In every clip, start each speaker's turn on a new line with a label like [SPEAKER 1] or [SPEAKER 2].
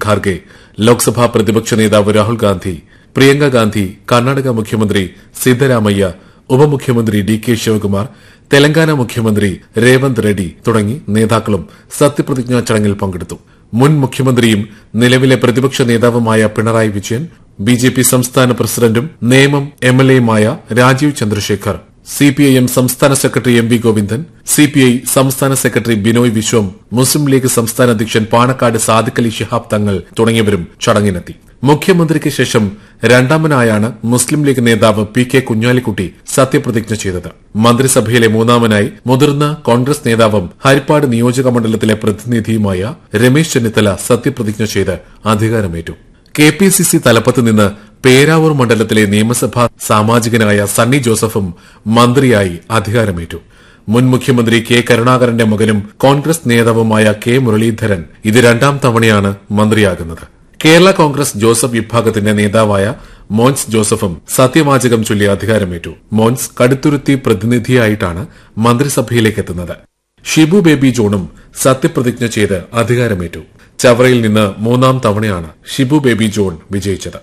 [SPEAKER 1] ഖാർഗെ, ലോക്സഭാ പ്രതിപക്ഷ നേതാവ് രാഹുൽ ഗാന്ധി, പ്രിയങ്ക ഗാന്ധി, കർണാടക മുഖ്യമന്ത്രി സിദ്ധരാമയ്യ, ഉപമുഖ്യമന്ത്രി ഡി കെ ശിവകുമാർ, തെലങ്കാന മുഖ്യമന്ത്രി രേവന്ത് റെഡ്ഡി തുടങ്ങി നേതാക്കളും സത്യപ്രതിജ്ഞാ ചടങ്ങിൽ പങ്കെടുത്തു. മുൻ മുഖ്യമന്ത്രിയും നിലവിലെ പ്രതിപക്ഷ നേതാവുമായ പിണറായി വിജയൻ, ബിജെപി സംസ്ഥാന പ്രസിഡന്റും നേമം എംഎൽഎയുമായ രാജീവ് ചന്ദ്രശേഖർ, സിപിഐഎം സംസ്ഥാന secretary M V Govindan, CPI സംസ്ഥാന സെക്രട്ടറി ബിനോയ് വിശ്വം, മുസ്ലിം ലീഗ് സംസ്ഥാന അധ്യക്ഷൻ പാണക്കാട് സാദിഖ് അലി ശിഹാബ് തങ്ങൾ തുടങ്ങിയവരും ചടങ്ങിനെത്തി. മുഖ്യമന്ത്രിക്ക് ശേഷം രണ്ടാമനായാണ് മുസ്ലിം ലീഗ് നേതാവ് പി കെ കുഞ്ഞാലിക്കുട്ടി സത്യപ്രതിജ്ഞ ചെയ്തത്. മന്ത്രിസഭയിലെ മൂന്നാമനായി മുതിർന്ന കോൺഗ്രസ് നേതാവും ഹരിപ്പാട് നിയോജക മണ്ഡലത്തിലെ പ്രതിനിധിയുമായ രമേശ് ചെന്നിത്തല സത്യപ്രതിജ്ഞ ചെയ്ത് അധികാരമേറ്റു. കെപിസിസി തലപ്പത്ത് നിന്ന് പേരാവൂർ മണ്ഡലത്തിലെ നിയമസഭാ സാമാജികനായ സണ്ണി ജോസഫും മന്ത്രിയായി അധികാരമേറ്റു. മുൻ മുഖ്യമന്ത്രി കെ കരുണാകരന്റെ മകനും കോൺഗ്രസ് നേതാവുമായ കെ മുരളീധരൻ ഇത് രണ്ടാം തവണയാണ് മന്ത്രിയാകുന്നത്. കേരള കോൺഗ്രസ് ജോസഫ് വിഭാഗത്തിന്റെ നേതാവായ മോൻസ് ജോസഫും സത്യവാചകം ചൊല്ലി അധികാരമേറ്റു. മോൻസ് കടുത്തുരുത്തി പ്രതിനിധിയായിട്ടാണ് മന്ത്രിസഭയിലേക്ക് എത്തുന്നത്. ഷിബു ബേബി ജോണും സത്യപ്രതിജ്ഞ ചെയ്ത് അധികാരമേറ്റു. ചവറയിൽ നിന്ന് മൂന്നാം തവണയാണ് ഷിബു ബേബി ജോൺ വിജയിച്ചത്.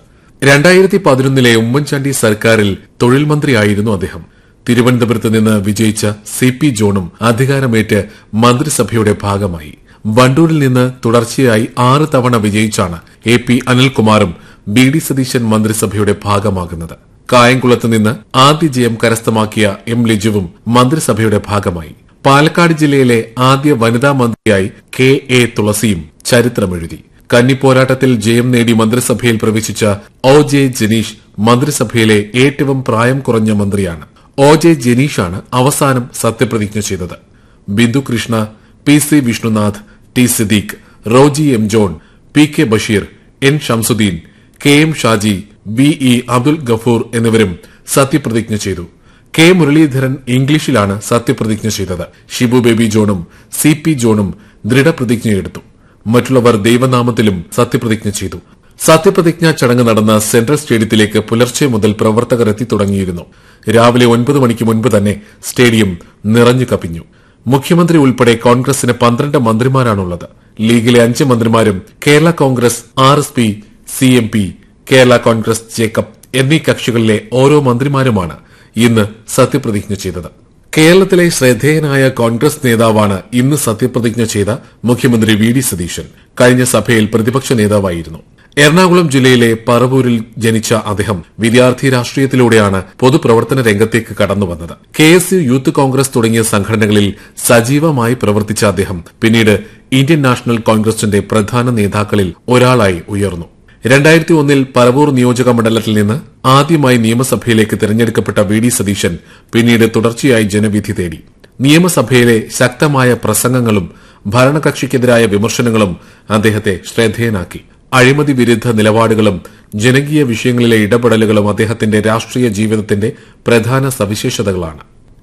[SPEAKER 1] 2011 ഉമ്മൻചാണ്ടി സർക്കാരിൽ തൊഴിൽ മന്ത്രിയായിരുന്നു അദ്ദേഹം. തിരുവനന്തപുരത്ത് നിന്ന് വിജയിച്ച സി പി ജോണും അധികാരമേറ്റ് മന്ത്രിസഭയുടെ ഭാഗമായി. വണ്ടൂരിൽ നിന്ന് തുടർച്ചയായി 6 തവണ വിജയിച്ചാണ് A P അനിൽകുമാറും B D Satheesan മന്ത്രിസഭയുടെ ഭാഗമാകുന്നത്. കായംകുളത്ത് നിന്ന് ആദ്യ ജയം കരസ്ഥമാക്കിയ എം ലിജുവും മന്ത്രിസഭയുടെ ഭാഗമായി. പാലക്കാട് ജില്ലയിലെ ആദ്യ വനിതാ മന്ത്രിയായി കെ എ തുളസിയും ചരിത്രമെഴുതി. കന്നിപ്പോരാട്ടത്തിൽ ജയം നേടി മന്ത്രിസഭയിൽ പ്രവേശിച്ച ഒ ജെ ജനീഷ് മന്ത്രിസഭയിലെ ഏറ്റവും പ്രായം കുറഞ്ഞ മന്ത്രിയാണ്. ഒ ജെ ജനീഷാണ് അവസാനം സത്യപ്രതിജ്ഞ ചെയ്തത്. Bindu Krishna, P C Vishnunath, T Siddique, Roji M John, P K Basheer, N Shamsuddin, K M Shaji, B E Abdul Gafoor എന്നിവരും സത്യപ്രതിജ്ഞ ചെയ്തു. കെ മുരളീധരൻ ഇംഗ്ലീഷിലാണ് സത്യപ്രതിജ്ഞ ചെയ്തത്. Shibu baby ജോണും C P ജോണും ദൃഢപ്രതിജ്ഞയെടുത്തു. മറ്റുള്ളവർ ദൈവനാമത്തിലും സത്യപ്രതിജ്ഞ ചെയ്തു. സത്യപ്രതിജ്ഞാ ചടങ്ങ് നടന്ന സെൻട്രൽ സ്റ്റേഡിയത്തിലേക്ക് പുലർച്ചെ മുതൽ പ്രവർത്തകർ എത്തി തുടങ്ങിയിരുന്നു. രാവിലെ 9 മണിക്ക് മുൻപ് തന്നെ സ്റ്റേഡിയം നിറഞ്ഞു കവിഞ്ഞു. മുഖ്യമന്ത്രി ഉൾപ്പെടെ കോൺഗ്രസിന് 12 മന്ത്രിമാരാണുള്ളത്. ലീഗിലെ 5 മന്ത്രിമാരും Kerala Congress, RSP, CMP, Kerala Congress Jacob എന്നീ കക്ഷികളിലെ ഓരോ മന്ത്രിമാരുമാണ് ഇന്ന് സത്യപ്രതിജ്ഞ ചെയ്തത്. കേരളത്തിലെ ശ്രദ്ധേയനായ കോൺഗ്രസ് നേതാവാണ് ഇന്ന് സത്യപ്രതിജ്ഞ ചെയ്ത മുഖ്യമന്ത്രി വി ഡി സതീശൻ. കഴിഞ്ഞ സഭയിൽ പ്രതിപക്ഷ നേതാവായിരുന്നു. എറണാകുളം ജില്ലയിലെ പറവൂരിൽ ജനിച്ച അദ്ദേഹം വിദ്യാർത്ഥി രാഷ്ട്രീയത്തിലൂടെയാണ് പൊതുപ്രവർത്തന രംഗത്തേക്ക് കടന്നുവന്നത്. KSU, യൂത്ത് കോൺഗ്രസ് തുടങ്ങിയ സംഘടനകളിൽ സജീവമായി പ്രവർത്തിച്ച അദ്ദേഹം പിന്നീട് ഇന്ത്യൻ നാഷണൽ കോൺഗ്രസിന്റെ പ്രധാന നേതാക്കളിൽ ഒരാളായി ഉയർന്നു. 2001 പറവൂർ നിയോജക മണ്ഡലത്തിൽ നിന്ന് ആദ്യമായി നിയമസഭയിലേക്ക് തെരഞ്ഞെടുക്കപ്പെട്ട വി ഡി സതീശൻ പിന്നീട് തുടർച്ചയായി ജനവിധി തേടി. നിയമസഭയിലെ ശക്തമായ പ്രസംഗങ്ങളും ഭരണകക്ഷിക്കെതിരായ വിമർശനങ്ങളും അദ്ദേഹത്തെ ശ്രദ്ധേയനാക്കി. അഴിമതി വിരുദ്ധ നിലപാടുകളും ജനകീയ വിഷയങ്ങളിലെ ഇടപെടലുകളും അദ്ദേഹത്തിന്റെ രാഷ്ട്രീയ ജീവിതത്തിന്റെ പ്രധാന സവിശേഷതകളാണ്.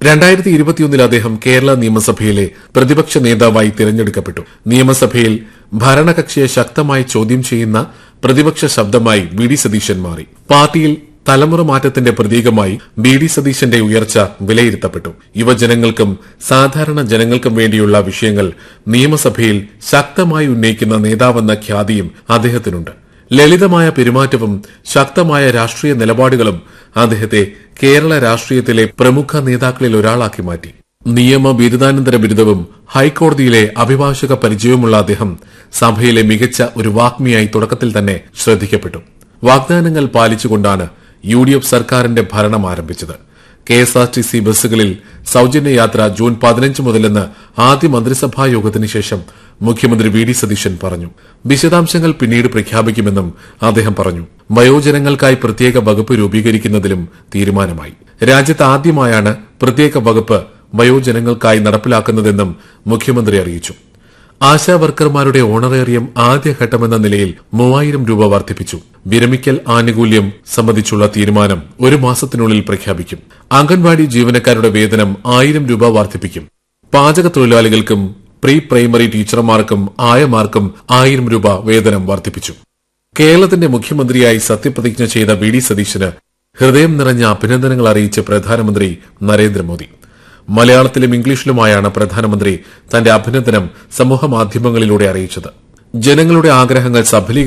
[SPEAKER 1] 2021 അദ്ദേഹം കേരള നിയമസഭയിലെ പ്രതിപക്ഷ നേതാവായി തിരഞ്ഞെടുക്കപ്പെട്ടു. നിയമസഭയിൽ ഭരണകക്ഷിയെ ശക്തമായി ചോദ്യം ചെയ്യുന്ന പ്രതിപക്ഷ ശബ്ദമായി വി ഡി സതീശൻ മാറി. പാർട്ടിയിൽ തലമുറ മാറ്റത്തിന്റെ പ്രതീകമായി ബി ഡി സതീശന്റെ ഉയർച്ച വിലയിരുത്തപ്പെട്ടു. യുവജനങ്ങൾക്കും സാധാരണ ജനങ്ങൾക്കും വേണ്ടിയുള്ള വിഷയങ്ങൾ നിയമസഭയിൽ ശക്തമായി ഉന്നയിക്കുന്ന നേതാവെന്ന ഖ്യാതിയും അദ്ദേഹത്തിനുണ്ട്. ലളിതമായ പെരുമാറ്റവും ശക്തമായ രാഷ്ട്രീയ നിലപാടുകളും അദ്ദേഹത്തെ കേരള രാഷ്ട്രീയത്തിലെ പ്രമുഖ നേതാക്കളിൽ ഒരാളാക്കി മാറ്റി. നിയമ ബിരുദാനന്തര ബിരുദവും ഹൈക്കോടതിയിലെ അഭിഭാഷക പരിചയവുമുള്ള അദ്ദേഹം സഭയിലെ മികച്ച ഒരു വാഗ്മിയായി തുടക്കത്തിൽ തന്നെ ശ്രദ്ധിക്കപ്പെട്ടു. വാഗ്ദാനങ്ങൾ പാലിച്ചുകൊണ്ടാണ് UDF സർക്കാരിന്റെ ഭരണം ആരംഭിച്ചത്. KSRTC ബസ്സുകളിൽ സൌജന്യ യാത്ര ജൂൺ 15 മുതലെന്ന് ആദ്യ മന്ത്രിസഭാ യോഗത്തിന് ശേഷം മുഖ്യമന്ത്രി വി ഡി സതീശൻ പറഞ്ഞു. വിശദാംശങ്ങൾ പിന്നീട് പ്രഖ്യാപിക്കുമെന്നും അദ്ദേഹം പറഞ്ഞു. വയോജനങ്ങൾക്കായി പ്രത്യേക വകുപ്പ് രൂപീകരിക്കുന്നതിലും തീരുമാനമായി. രാജ്യത്ത് ആദ്യമായാണ് പ്രത്യേക വകുപ്പ് വയോജനങ്ങൾക്കായി നടപ്പിലാക്കുന്നതെന്നും മുഖ്യമന്ത്രി അറിയിച്ചു. ആശാ വർക്കർമാരുടെ ഓണറേറിയം ആദ്യഘട്ടമെന്ന നിലയിൽ 3000 രൂപ വർദ്ധിപ്പിച്ചു. വിരമിക്കൽ ആനുകൂല്യം സംബന്ധിച്ചുള്ള തീരുമാനം 1 മാസത്തിനുള്ളിൽ പ്രഖ്യാപിക്കും. അംഗൻവാടി ജീവനക്കാരുടെ വേതനം 1000 രൂപ വർദ്ധിപ്പിക്കും. പാചക തൊഴിലാളികൾക്കും പ്രീ പ്രൈമറി ടീച്ചർമാർക്കും ആയമാർക്കും 1000 രൂപ വേതനം വർദ്ധിപ്പിച്ചു. കേരളത്തിന്റെ മുഖ്യമന്ത്രിയായി സത്യപ്രതിജ്ഞ ചെയ്ത വി ഡി സതീശന് ഹൃദയം നിറഞ്ഞ അഭിനന്ദനങ്ങൾ അറിയിച്ച് പ്രധാനമന്ത്രി നരേന്ദ്രമോദി. മലയാളത്തിലും ഇംഗ്ലീഷിലുമായാണ് പ്രധാനമന്ത്രി തന്റെ അഭിനന്ദനം സമൂഹമാധ്യമങ്ങളിലൂടെ അറിയിച്ചത്. ജനങ്ങളുടെ ആഗ്രഹങ്ങൾ സഫലീകരിച്ചു